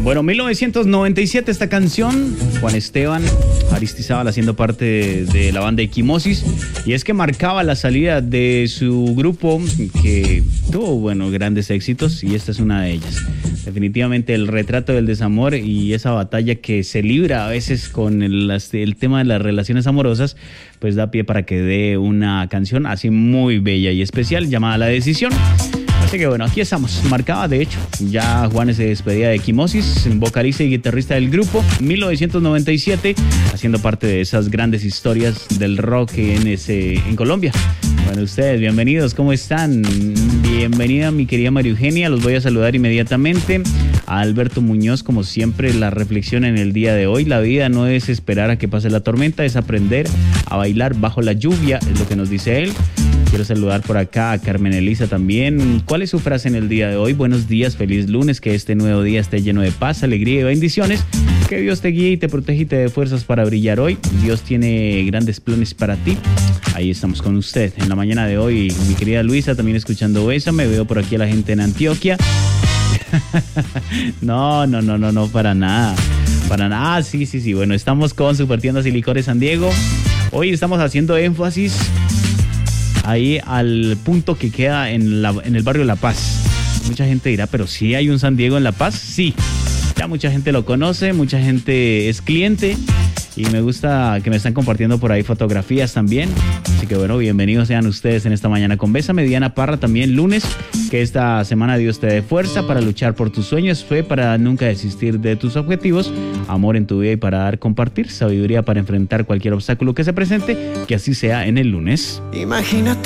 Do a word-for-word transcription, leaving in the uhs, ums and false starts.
Bueno, mil novecientos noventa y siete esta canción, Juan Esteban Aristizábal haciendo parte de, de la banda Equimosis, y es que marcaba la salida de su grupo que tuvo, bueno, grandes éxitos, y esta es una de ellas. Definitivamente el retrato del desamor y esa batalla que se libra a veces con el, el tema de las relaciones amorosas, pues da pie para que dé una canción así muy bella y especial llamada La Decisión. Así que bueno, aquí estamos, marcaba de hecho, ya Juan se despedía de Equimosis, vocalista y guitarrista del grupo, mil novecientos noventa y siete, haciendo parte de esas grandes historias del rock en, ese, en Colombia. Bueno, ustedes, bienvenidos, ¿cómo están? Bienvenida mi querida María Eugenia, los voy a saludar inmediatamente. A Alberto Muñoz, como siempre, la reflexión en el día de hoy: la vida no es esperar a que pase la tormenta, es aprender a bailar bajo la lluvia, es lo que nos dice él. Quiero saludar por acá a Carmen Elisa también. ¿Cuál es su frase en el día de hoy? Buenos días, feliz lunes, que este nuevo día esté lleno de paz, alegría y bendiciones. Que Dios te guíe y te protege y te dé fuerzas para brillar hoy. Dios tiene grandes planes para ti. Ahí estamos con usted en la mañana de hoy. Mi querida Luisa también escuchando eso. Me veo por aquí a la gente en Antioquia. No, no, no, no, no, para nada. Para nada, sí, sí, sí. Bueno, estamos con Supertiendas y Licores San Diego. Hoy estamos haciendo énfasis ahí al punto que queda en, la, en el barrio La Paz. Mucha gente dirá, pero ¿sí hay un San Diego en La Paz? Sí, ya mucha gente lo conoce, mucha gente es cliente y me gusta que me están compartiendo por ahí fotografías también. Así que bueno, bienvenidos sean ustedes en esta mañana con Bésame. Diana Parra también lunes, que esta semana Dios te dé fuerza para luchar por tus sueños, fe para nunca desistir de tus objetivos, amor en tu vida y para dar, compartir, sabiduría para enfrentar cualquier obstáculo que se presente, que así sea en el lunes. Imagínate